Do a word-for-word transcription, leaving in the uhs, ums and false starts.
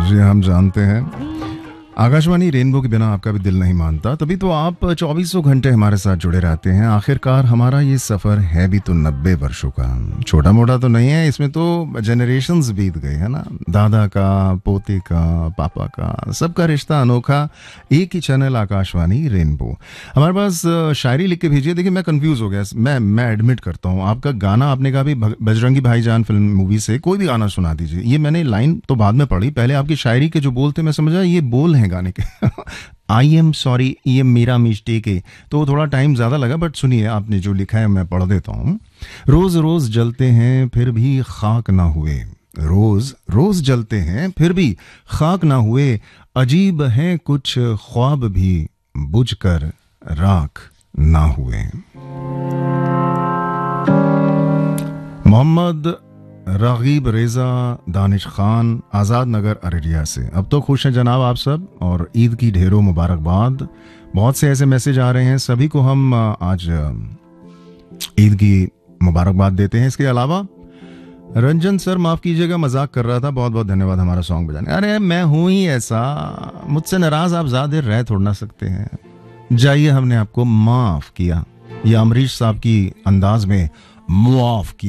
जी हम जानते हैं आकाशवाणी रेनबो के बिना आपका भी दिल नहीं मानता, तभी तो आप चौबीसों घंटे हमारे साथ जुड़े रहते हैं। आखिरकार हमारा ये सफ़र है भी तो नब्बे वर्षों का, छोटा मोटा तो नहीं है, इसमें तो जनरेशन्स बीत गए है ना। दादा का, पोते का, पापा का, सबका रिश्ता अनोखा। एक ही चैनल आकाशवाणी रेनबो। हमारे पास शायरी लिख के भेजिए। देखिए मैं कंफ्यूज हो गया, मैं मैं एडमिट करता हूँ। आपका गाना आपने कहा भी बजरंगी भाईजान फिल्म मूवी से कोई भी गाना सुना दीजिए। ये मैंने लाइन तो बाद में पढ़ी, पहले आपकी शायरी के जो बोल थे मैं समझा ये बोल हैं गाने के। आई एम सॉरी, ये मेरा मिस्टेक है, तो थोड़ा टाइम ज़्यादा लगा, बट सुनिए आपने जो लिखा है मैं पढ़ देता हूँ। रोज़ रोज़ जलते हैं फिर भी खाक ना हुए, रोज़ रोज़ जलते हैं फिर भी खाक ना हुए, अजीब हैं कुछ ख्वाब भी बुझकर राख ना हुए। मोहम्मद रागीब रेज़ा दानिश खान, आज़ाद नगर अररिया से। अब तो खुश हैं जनाब आप सब, और ईद की ढेरों मुबारकबाद। बहुत से ऐसे मैसेज आ रहे हैं, सभी को हम आज ईद की मुबारकबाद देते हैं। इसके अलावा रंजन सर माफ़ कीजिएगा, मजाक कर रहा था, बहुत बहुत धन्यवाद हमारा सॉन्ग बजाने। अरे मैं हूँ ही ऐसा, मुझसे नाराज़ आप ज़्यादा देर रह थोड़ ना सकते हैं। जाइए, हमने आपको माफ़ किया, या अमरीश साहब की अंदाज में मुआफ़ किया।